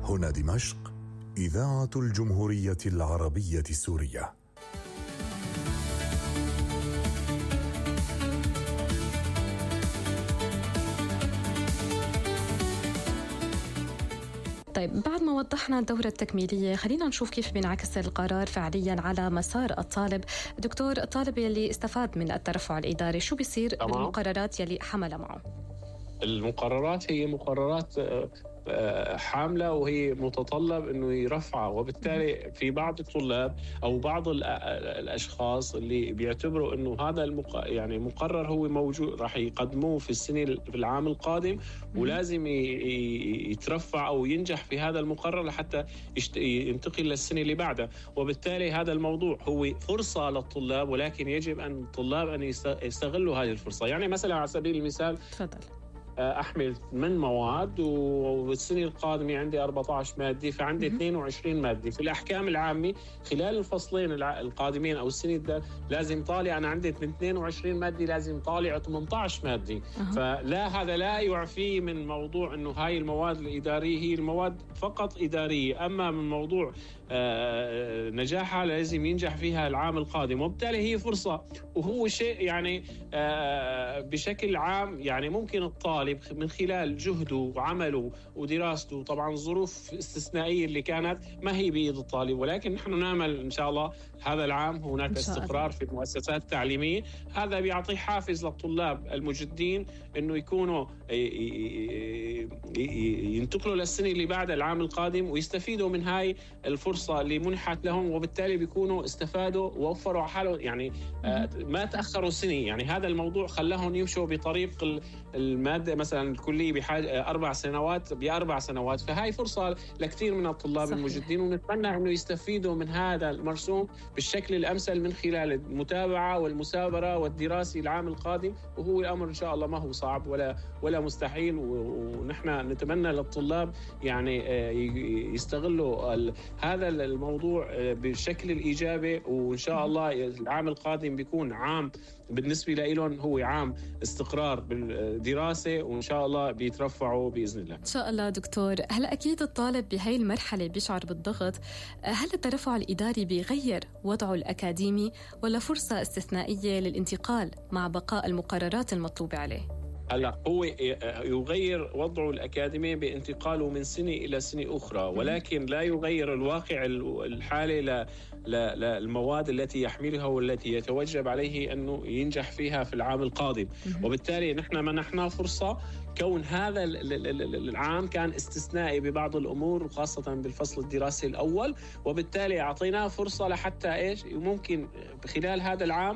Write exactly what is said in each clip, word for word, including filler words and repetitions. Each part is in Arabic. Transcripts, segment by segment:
هنا دمشق، إذاعة الجمهورية العربية السورية. طيب، بعد ما وضحنا الدورة التكميلية، خلينا نشوف كيف بينعكس القرار فعليا على مسار الطالب. دكتور، الطالب يلي استفاد من الترفع الإداري شو بيصير بالمقررات يلي حمل معه؟ المقررات هي مقررات حاملة وهي متطلب أنه يرفعها، وبالتالي في بعض الطلاب أو بعض الأشخاص اللي بيعتبروا أنه هذا المق... يعني مقرر هو موجود راح يقدموه في السنة في العام القادم، ولازم يترفع أو ينجح في هذا المقرر لحتى يشت... ينتقل للسنة اللي بعدها. وبالتالي هذا الموضوع هو فرصة للطلاب، ولكن يجب أن الطلاب أن يستغلوا هذه الفرصة. يعني مثلا على سبيل المثال، تفضل، أحمل من مواد والسنة القادمة عندي أربعة عشر مادة، فعندي اثنين وعشرين مادة. في الأحكام العامة خلال الفصلين القادمين أو السنة ده لازم طالع، أنا عندي اثنين وعشرين مادة لازم طالع ثمانية عشر مادة. أه. فلا، هذا لا يعفي من موضوع أنه هاي المواد الإدارية هي المواد فقط إدارية، أما من موضوع آه نجاحها لازم ينجح فيها العام القادم. وبالتالي هي فرصة، وهو شيء يعني آه بشكل عام يعني ممكن الطالب من خلال جهده وعمله ودراسته، طبعا ظروف استثنائية اللي كانت ما هي بيد الطالب، ولكن نحن نعمل إن شاء الله هذا العام هناك استقرار في المؤسسات التعليمية. هذا بيعطي حافز للطلاب المجدين إنه يكونوا ينتقلوا للسنة اللي بعد العام القادم ويستفيدوا من هاي الفرصة اللي منحت لهم، وبالتالي بيكونوا استفادوا ووفروا حالهم، يعني ما تأخروا سنة. يعني هذا الموضوع خلاهم يمشوا بطريق المادة مثلا الكلية بحاجة أربع سنوات بأربع سنوات. فهاي فرصة لكثير من الطلاب صحيح. المجدين، ونتمنى أنه يستفيدوا من هذا المرسوم بالشكل الأمثل من خلال المتابعة والمثابرة والدراسة العام القادم. وهو الأمر إن شاء الله ما هو صعب ولا ولا مستحيل، ونحن نتمنى للطلاب يعني يستغلوا هذا الموضوع بالشكل الإيجابي، وإن شاء الله العام القادم بيكون عام بالنسبة لهم هو عام استقرار بالدراسة، وإن شاء الله بيترفعوا بإذن الله. إن شاء الله. دكتور، هلا أكيد الطالب بهاي المرحلة بيشعر بالضغط. هل الترفع الإداري بيغير وضعه الأكاديمي ولا فرصة استثنائية للانتقال مع بقاء المقررات المطلوبة عليه؟ هلا هو يغير وضعه الأكاديمي بانتقاله من سنة إلى سنة أخرى، ولكن لا يغير الواقع الحالي للمواد التي يحملها والتي يتوجب عليه أنه ينجح فيها في العام القادم. وبالتالي نحن منحنا فرصة، كون هذا العام كان استثنائي ببعض الأمور خاصة بالفصل الدراسي الأول، وبالتالي أعطيناه فرصة لحتى إيش ممكن خلال هذا العام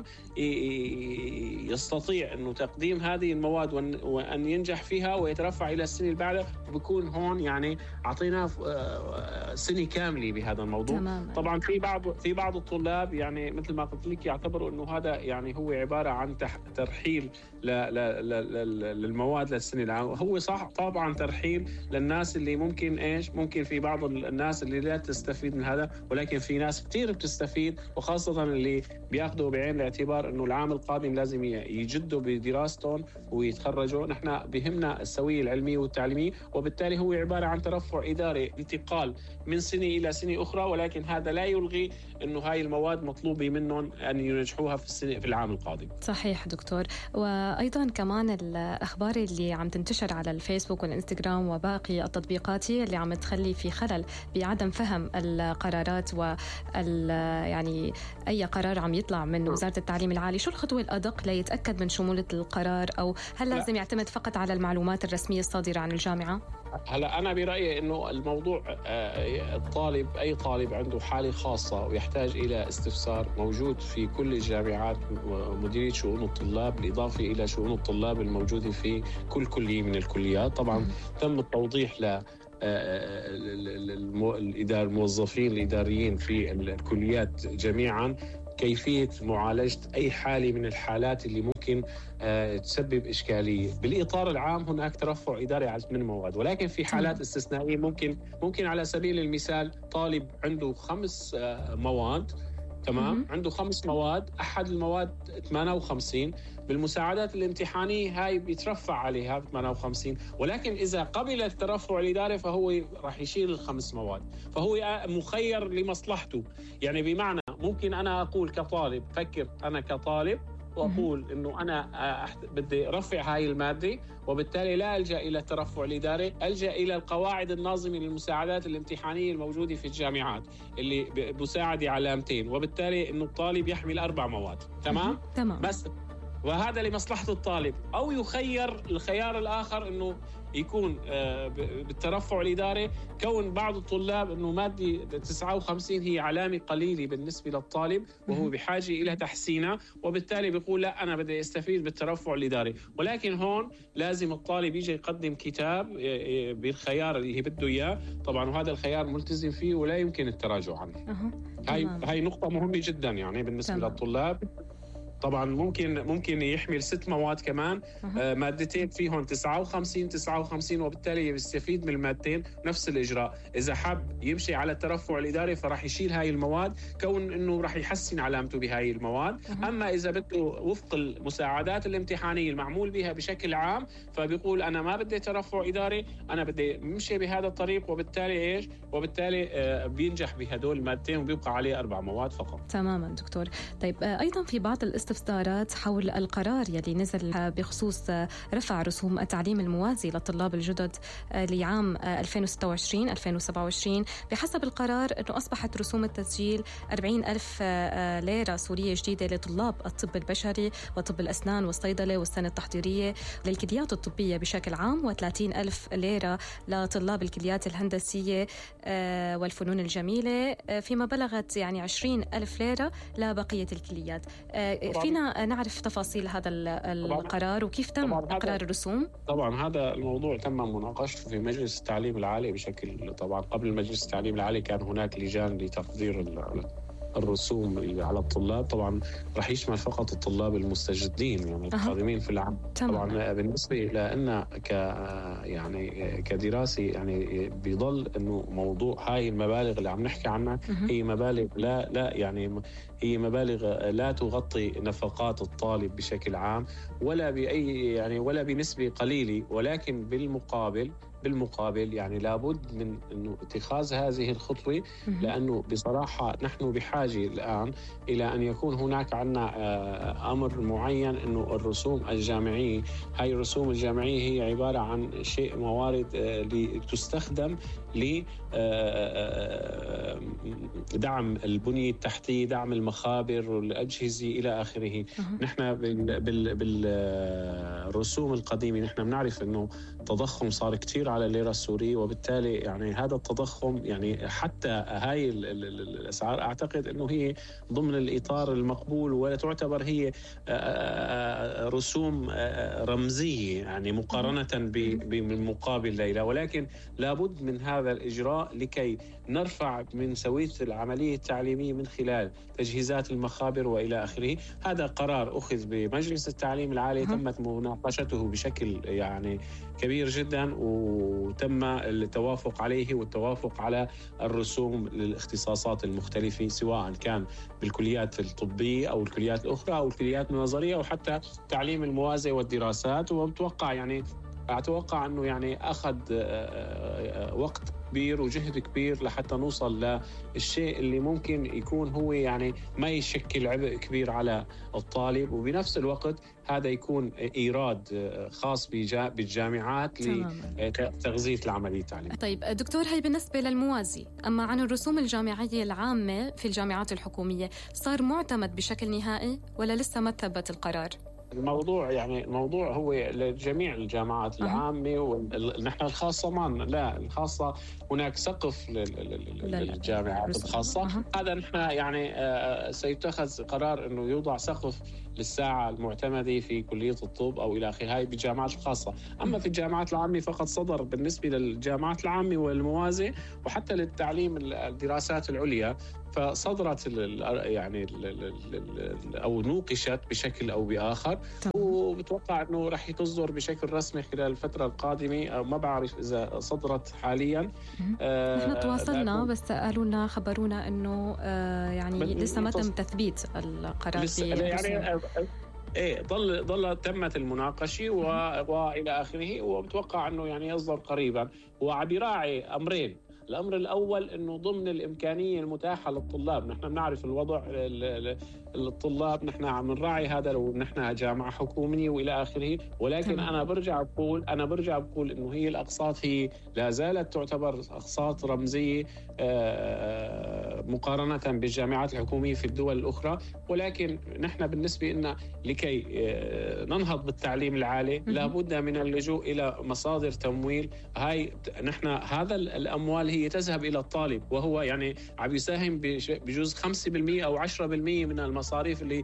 يستطيع أنه تقديم هذه المواد وأن ينجح فيها ويترفع إلى السنة اللي بعدها، وبكون هون يعني أعطيناه سنة كاملة بهذا الموضوع. تمام. طبعا في بعض في بعض الطلاب يعني مثل ما قلت لك يعتبروا أنه هذا يعني هو عبارة عن ترحيل للمواد للسنة العام. هو صح طبعا ترحيل للناس اللي ممكن إيش ممكن في بعض الناس اللي لا تستفيد من هذا، ولكن في ناس كتير بتستفيد، وخاصة اللي بياخدوا بعين الاعتبار أنه العام القادم لازم يجدوا بدراستهم ويتخرجوا. نحن بهمنا السوية العلمية والتعليمية، وبالتالي هو عبارة عن ترفع إداري، انتقال من سنة إلى سنة أخرى، ولكن هذا لا يلغي أنه هاي المواد مطلوبة منهم أن ينجحوها في السنة في العام القادم. صحيح دكتور. وأيضا كمان الأخبار اللي عم تنتشر على الفيسبوك والإنستغرام وباقي التطبيقات اللي عم تخلي في خلل بعدم فهم القرارات وال يعني أي قرار عم يطلع من وزارة التعليم العالي. شو الخطوة الأدق ليتأكد من شمولة القرار، أو هل لازم لا. يعتمد فقط على المعلومات الرسمية الصادرة عن الجامعة؟ هلا أنا برأيي إنه الموضوع الطالب أي طالب عنده حالة خاصة ويحتاج إلى استفسار موجود في كل الجامعات مديرية شؤون الطلاب، بالإضافة إلى شؤون الطلاب الموجودة في كل كلية من الكليات. طبعا م. تم التوضيح ل الموظفين الإداريين في الكليات جميعا كيفية معالجة أي حالة من الحالات اللي ممكن آه تسبب إشكالية. بالإطار العام هناك ترفع إداري على من مواد، ولكن في حالات استثنائية ممكن ممكن على سبيل المثال طالب عنده خمس آه مواد، تمام. عنده خمس مواد، أحد المواد ثمانية وخمسين، بالمساعدات الامتحانية هاي بيترفع عليها ثمانية وخمسين، ولكن إذا قبل الترفع الإداري فهو راح يشيل الخمس مواد، فهو مخير لمصلحته. يعني بمعنى ممكن أنا أقول كطالب، فكر أنا كطالب وأقول إنه أنا بدي أرفع هاي المادة، وبالتالي لا ألجأ إلى الترفع الإداري، ألجأ إلى القواعد الناظمة للمساعدات الامتحانية الموجودة في الجامعات اللي مساعدة علامتين، وبالتالي إنه الطالب يحمل أربع مواد. تمام؟ تمام. بس وهذا لمصلحة الطالب. أو يخير الخيار الآخر إنه يكون بالترفع الإداري، كون بعض الطلاب إنه مادة تسعة وخمسين هي علامة قليلة بالنسبة للطالب وهو بحاجة إلى تحسينها، وبالتالي بيقول لا أنا بدي أستفيد بالترفع الإداري. ولكن هون لازم الطالب يجي يقدم كتاب بالخيار اللي بده إياه طبعا، وهذا الخيار ملتزم فيه ولا يمكن التراجع عنه. أه. هاي هاي نقطة مهمة جدا يعني بالنسبة تمام. للطلاب طبعا ممكن ممكن يحمل ست مواد كمان، أه. مادتين فيهم تسعة وخمسين تسعة وخمسين، وبالتالي يستفيد من المادتين نفس الإجراء. إذا حاب يمشي على الترفع الإداري فراح يشيل هاي المواد، كون إنه راح يحسن علامته بهاي المواد. أه. أما إذا بده وفق المساعدات الامتحانية المعمول بها بشكل عام، فبيقول أنا ما بدي ترفع إداري، أنا بدي أمشي بهذا الطريق، وبالتالي إيش؟ وبالتالي آه بينجح بهدول المادتين وبيبقى عليه أربع مواد فقط. تماما دكتور. طيب آه أيضا في بعض الاستفسارات حول القرار يلي نزل بخصوص رفع رسوم التعليم الموازي للطلاب الجدد لعام ألفين وستة وعشرين ألفين وسبعة وعشرين. بحسب القرار أنه أصبحت رسوم التسجيل أربعين ألف ليرة سورية جديدة لطلاب الطب البشري وطب الأسنان والصيدلة والسنة التحضيرية للكليات الطبية بشكل عام، وثلاثين ألف ليرة لطلاب الكليات الهندسية والفنون الجميلة، فيما بلغت يعني عشرين ألف ليرة لبقية الكليات. فينا نعرف تفاصيل هذا القرار وكيف تم إقرار الرسوم؟ طبعا هذا الموضوع تم مناقشته في مجلس التعليم العالي بشكل، طبعا قبل مجلس التعليم العالي كان هناك لجان لتقدير الرسوم على الطلاب. طبعا راح يشمل فقط الطلاب المستجدين يعني القادمين في العام. طبعا بالنسبه لنا ك يعني كدراسه يعني بيضل انه موضوع هاي المبالغ اللي عم نحكي عنها هي مبالغ لا لا يعني هي مبالغ لا تغطي نفقات الطالب بشكل عام ولا باي يعني ولا بنسبه قليله، ولكن بالمقابل بالمقابل يعني لابد من انه اتخاذ هذه الخطوه، لانه بصراحه نحن بحاجه الان الى ان يكون هناك عندنا امر معين، انه الرسوم الجامعيه هاي الرسوم الجامعيه هي عباره عن شيء موارد لتستخدم لدعم البنيه التحتيه، دعم المخابر والاجهزه الى اخره. نحن بالرسوم القديمه نحن بنعرف انه التضخم صار كثير على الليرة السورية، وبالتالي يعني هذا التضخم يعني حتى هاي الأسعار أعتقد أنه هي ضمن الإطار المقبول، ولا تعتبر هي رسوم رمزية يعني مقارنة بالمقابل ليلة، ولكن لابد من هذا الإجراء لكي نرفع من سوية العملية التعليمية من خلال تجهيزات المخابر وإلى آخره. هذا قرار أخذ بمجلس التعليم العالي، تمت مناقشته بشكل يعني كبير جدا وتم التوافق عليه والتوافق على الرسوم للاختصاصات المختلفة، سواء كان بالكليات الطبية أو الكليات الأخرى أو الكليات النظرية أو حتى تعليم الموازي والدراسات. ومتوقع يعني أتوقع أنه يعني أخذ وقت كبير وجهد كبير لحتى نوصل للشيء اللي ممكن يكون هو يعني ما يشكل عبء كبير على الطالب، وبنفس الوقت هذا يكون إيراد خاص بالجامعات لتغذية العملية التعليمية. طيب دكتور، هي بالنسبة للموازي. أما عن الرسوم الجامعية العامة في الجامعات الحكومية صار معتمد بشكل نهائي ولا لسه ما ثبت القرار؟ الموضوع يعني الموضوع هو لجميع الجامعات العامة ونحن الخاصة ما لا الخاصة هناك سقف للجامعات الخاصة. هذا نحن يعني سيتخذ قرار إنه يوضع سقف للساعة المعتمدة في كلية الطب أو إلى آخره، هاي بالجامعات الخاصة. أما في الجامعات العامة فقد صدر بالنسبة للجامعات العامة والموازي وحتى للتعليم الدراسات العليا فصدرت يعني أو نوقشت بشكل أو بآخر، وبتوقع أنه رح تصدر بشكل رسمي خلال الفترة القادمة، أو ما بعرف إذا صدرت حاليا. آه نحن تواصلنا بس قالوا لنا خبرونا أنه آه يعني لسه ما تم تثبيت القرار يعني ايه ضل ضل تمت المناقشه و... والى اخره، وبتوقع انه يعني يصدر قريبا. وعم يراعي امرين. الامر الاول انه ضمن الامكانيه المتاحه للطلاب، نحن بنعرف الوضع الطلاب، نحن عم نراعي هذا لو نحن جامعه حكوميه والى اخره، ولكن تمام. انا برجع بقول انا برجع بقول انه هي الاقساط هي لا زالت تعتبر اقساط رمزيه مقارنه بالجامعات الحكوميه في الدول الاخرى، ولكن نحن بالنسبه لنا لكي ننهض بالتعليم العالي لابد من اللجوء الى مصادر تمويل. هاي نحن هذا الاموال هي تذهب الى الطالب، وهو يعني عم يساهم بجزء خمسة بالمئة او عشرة بالمئة من المصاريف اللي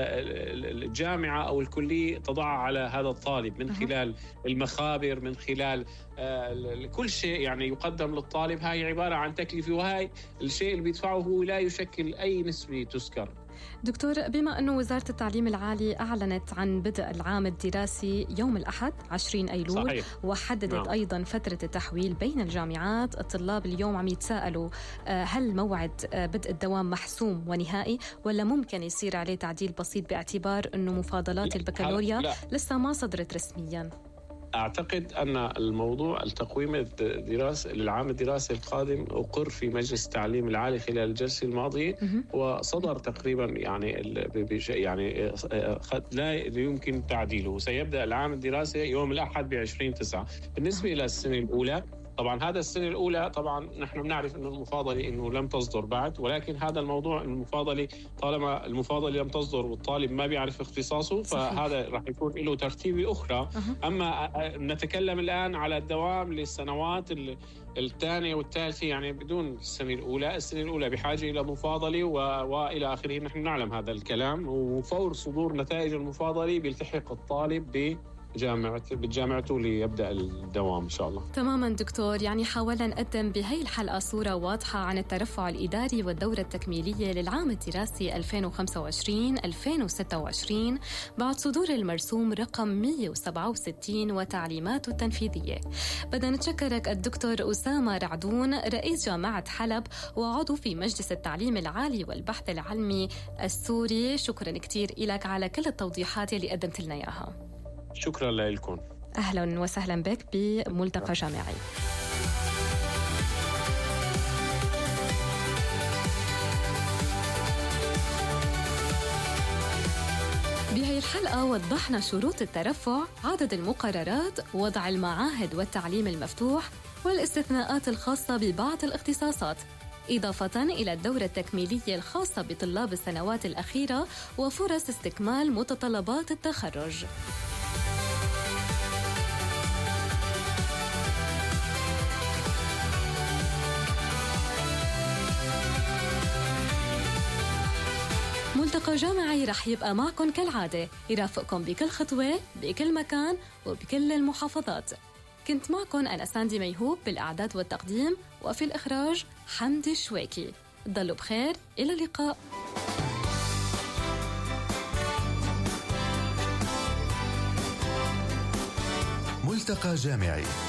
الجامعه او الكليه تضعها على هذا الطالب من خلال المخابر، من خلال كل شيء يعني يقدم للطالب. هاي عباره عن تكلفه، وهاي الشيء اللي بيدفعه هو لا يشكل اي نسبه تذكر. دكتور، بما أنه وزارة التعليم العالي أعلنت عن بدء العام الدراسي يوم الأحد عشرين أيلول، صحيح. وحددت نعم. أيضا فترة التحويل بين الجامعات، الطلاب اليوم عم يتساءلوا هل موعد بدء الدوام محسوم ونهائي ولا ممكن يصير عليه تعديل بسيط باعتبار أنه مفاضلات البكالوريا لسه ما صدرت رسميا؟ أعتقد أن الموضوع التقويم الدراسي للعام الدراسي القادم أقر في مجلس التعليم العالي خلال الجلسة الماضية، وصدر تقريبا يعني يعني لا يمكن تعديله. سيبدأ العام الدراسي يوم الأحد بعشرين تسعة. بالنسبة إلى السنة الأولى، طبعا هذا السنة الأولى طبعا نحن بنعرف إنه المفاضلة إنه لم تصدر بعد، ولكن هذا الموضوع المفاضلة طالما المفاضلة لم تصدر والطالب ما بيعرف اختصاصه، فهذا راح يكون له ترتيبة أخرى. أما نتكلم الآن على الدوام للسنوات الثانية والثالثة، يعني بدون السنة الأولى. السنة الأولى بحاجة إلى مفاضلة و... وإلى آخره. نحن نعلم هذا الكلام، وفور صدور نتائج المفاضلة بيلتحق الطالب ب جامعة بجامعته ليبدأ الدوام إن شاء الله. تماما دكتور، يعني حاولنا نقدم بهي الحلقة صورة واضحة عن الترفع الإداري والدورة التكميلية للعام الدراسي ألفين وخمسة وعشرين ألفين وستة وعشرين بعد صدور المرسوم رقم مئة وسبعة وستين وتعليماته التنفيذية. بدنا نتشكرك الدكتور أسامة رعدون، رئيس جامعة حلب وعضو في مجلس التعليم العالي والبحث العلمي السوري. شكرا كتير لك على كل التوضيحات اللي قدمت لنا إياها. شكرا لكم. أهلا وسهلا بك بملتقى جامعي. بهي الحلقة وضحنا شروط الترفع، عدد المقررات، وضع المعاهد والتعليم المفتوح، والاستثناءات الخاصة ببعض الاختصاصات، إضافة إلى الدورة التكميلية الخاصة بطلاب السنوات الأخيرة وفرص استكمال متطلبات التخرج. ملتقى جامعي رح يبقى معكم كالعادة، يرافقكم بكل خطوة بكل مكان وبكل المحافظات. كنت معكم أنا ساندي ميهوب بالإعداد والتقديم، وفي الإخراج حمدي شويكي. ضلوا بخير، إلى اللقاء. ملتقى جامعي.